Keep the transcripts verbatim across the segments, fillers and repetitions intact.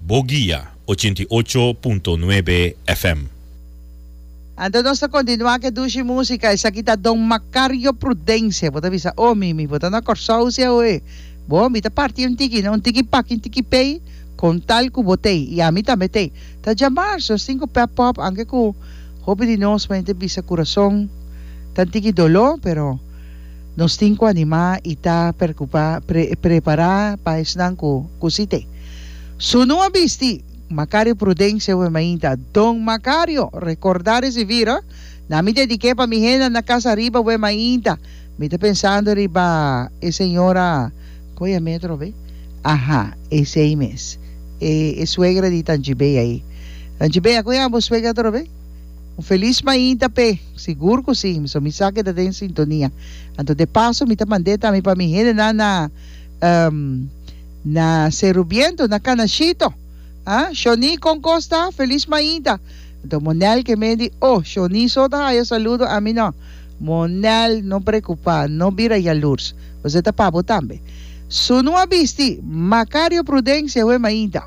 Boguía ochenta y ocho punto nueve F M. Antes de continuar que dushi música, esa quita Don Macario Prudencia. Vos te avisa, oh, mimi, vos te na corsaucia, oe. Vos, mi te partí un tiki, no un tiki paki, un tiki pay, con tal cubotei. Y a mí también te. Te llamar, so cinco pep pop, aunque ku, hope di nos, me te visa corazón, tan tiki dolor, pero nos cinco anima y ta preocupa, pre, preparar para esnan ku, kusite. Suno abisti, Macario Prudencia, we mainta, Don Macario, recordar ese vira, na mi dediqué pa mi gente na casa arriba, we mainta, me está pensando arriba, e señora, coya metro, ve? Ajá, ese ahí mes, eh, es suegra de Tanjibé ahí. Tanjibé, coya, vos suegra otro, ve? Un feliz mainta, pe, seguro que sí, so mi saque de en sintonía. Entonces, de paso, mi ta mandeta, mi pa mi gente na, na, um, na serubiento, na canachito. Ah, Shoni con Costa, feliz mainta. Entonces, Monel que me di, oh, Shoni sota, yo saludo, a mí no. Monel, no preocupa, no vira ya luz. Você tá pavo tambe. Suno abisti, Macario Prudencia, we mainta.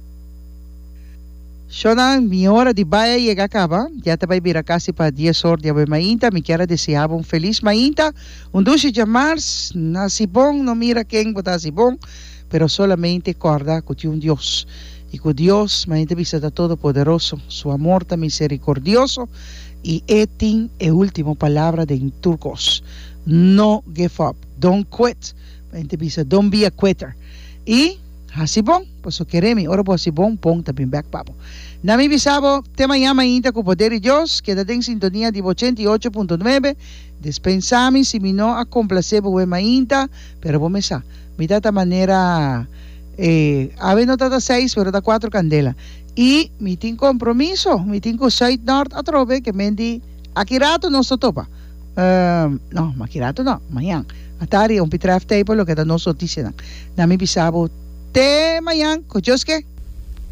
Shona, mi hora de baia llega acaba. Ya te vai vir casi para diez horas de we mainta. Me quiero desear un feliz mainta. Un dulce llamars, nasibón, no mira quién bota nasibón, pero solamente corda que un Dios. Y con Dios, mañana visita Todopoderoso, su amor tan misericordioso, y etin es última palabra de en turcos. No give up, don't quit. Mañana visita, don't be a quitter. Y, así bon, pues so queremos, ahora pues así bon, pon también back papo. Nami bisabo, tema llama inta con poder y Dios, quédate en sintonía de ochenta y ocho punto nueve. Despensami, si mi no a complacer, buena inta, pero vos me sa, mi tata manera. Eh, ave no está seis, pero está cuatro candelas. Y mi tin compromiso, mi tin con Site North a trove, que me di, Akirato no se topa. Uh, no, Akirato no, mañana. Atari, un pitraf table, lo que da no se dicen. Nami bisabo, te mañana, cochoske.